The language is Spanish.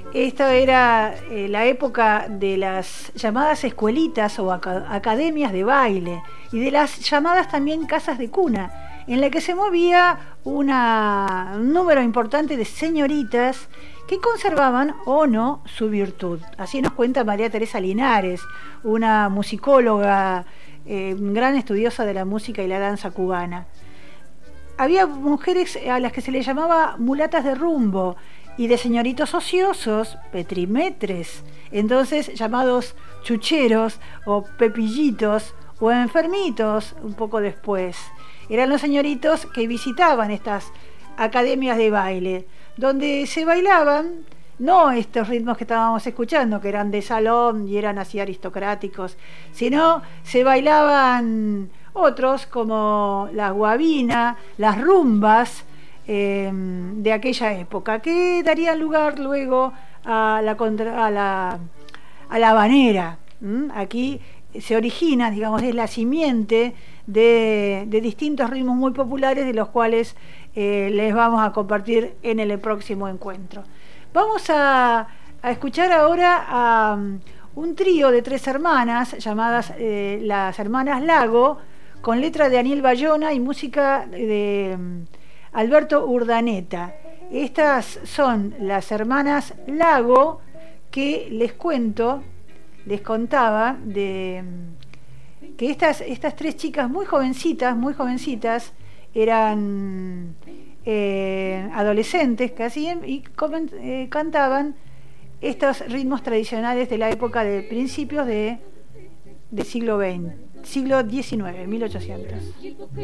Esto era la época de las llamadas escuelitas o academias de baile y de las llamadas también casas de cuna, en la que se movía un número importante de señoritas que conservaban o no su virtud. Así nos cuenta María Teresa Linares, una musicóloga, gran estudiosa de la música y la danza cubana. Había mujeres a las que se les llamaba mulatas de rumbo y de señoritos ociosos, petrimetres, entonces llamados chucheros o pepillitos o enfermitos un poco después. Eran los señoritos que visitaban estas academias de baile, donde se bailaban no estos ritmos que estábamos escuchando, que eran de salón y eran así aristocráticos, sino se bailaban otros como la guabina, las rumbas de aquella época, que darían lugar luego a la habanera. Aquí se origina, digamos, es la simiente de distintos ritmos muy populares, de los cuales les vamos a compartir en el próximo encuentro. Vamos a escuchar ahora a un trío de 3 hermanas llamadas las hermanas Lago, con letra de Aniel Bayona y música de Alberto Urdaneta. Estas son las hermanas Lago, que les contaba de que estas 3 chicas muy jovencitas eran adolescentes casi, y cantaban estos ritmos tradicionales de la época de principios del siglo XIX, 1800.